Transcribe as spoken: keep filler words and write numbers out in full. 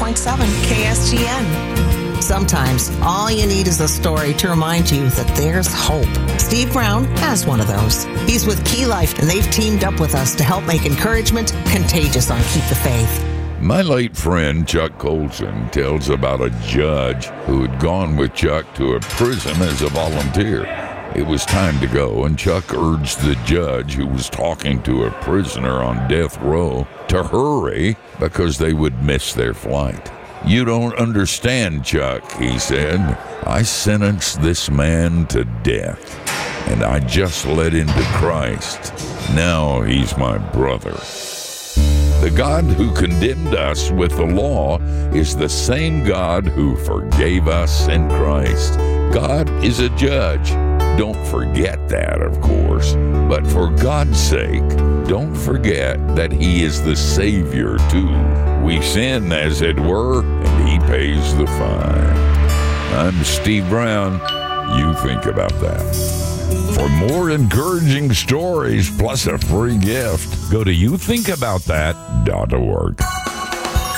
point seven K S G N. Sometimes all you need is a story to remind you that there's hope. Steve Brown has one of those. He's with Key Life, and they've teamed up with us to help make encouragement contagious on Keep the Faith. My late friend Chuck Colson tells about a judge who had gone with Chuck to a prison as a volunteer. It was time to go, and Chuck urged the judge, who was talking to a prisoner on death row, to hurry because they would miss their flight. "You don't understand, Chuck," he said. "I sentenced this man to death, and I just led him to Christ. Now he's my brother." The God who condemned us with the law is the same God who forgave us in Christ. God is a judge. Don't forget that, of course. But for God's sake, don't forget that He is the Savior, too. We sin, as it were, and He pays the fine. I'm Steve Brown. You think about that. For more encouraging stories plus a free gift, go to you think about that dot org.